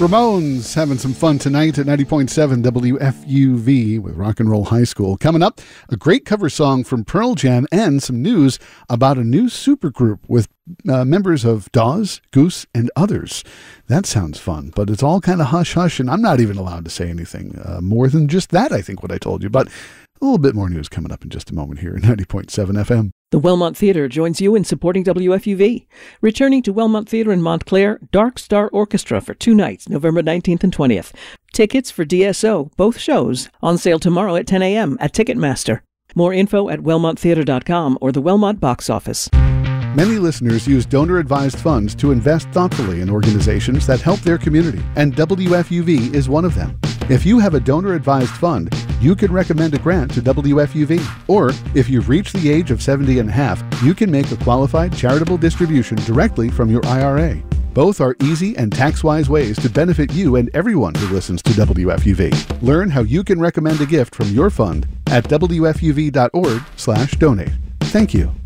Ramones having some fun tonight at 90.7 WFUV with Rock and Roll High School. Coming up, a great cover song from Pearl Jam and some news about a new supergroup with members of Dawes, Goose, and others. That sounds fun, but it's all kind of hush-hush, and I'm not even allowed to say anything more than just that, I think, what I told you. But a little bit more news coming up in just a moment here at 90.7 FM. The Wellmont Theatre joins you in supporting WFUV. Returning to Wellmont Theatre in Montclair, Dark Star Orchestra for 2 nights, November 19th and 20th. Tickets for DSO, both shows, on sale tomorrow at 10 a.m. at Ticketmaster. More info at wellmonttheatre.com or the Wellmont box office. Many listeners use donor-advised funds to invest thoughtfully in organizations that help their community, and WFUV is one of them. If you have a donor-advised fund, you can recommend a grant to WFUV. Or, if you've reached the age of 70 and a half, you can make a qualified charitable distribution directly from your IRA. Both are easy and tax-wise ways to benefit you and everyone who listens to WFUV. Learn how you can recommend a gift from your fund at WFUV.org/donate. Thank you.